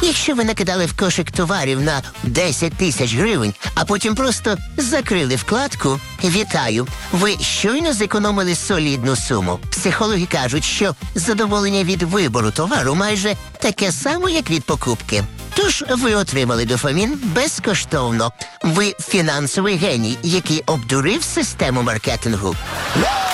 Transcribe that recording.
Якщо ви накидали в кошик товарів на 10 тисяч гривень, а потім просто закрили вкладку, вітаю, ви щойно зекономили солідну суму. Психологи кажуть, що задоволення від вибору товару майже таке саме, як від покупки. Тож ви отримали дофамін безкоштовно. Ви фінансовий геній, який обдурив систему маркетингу.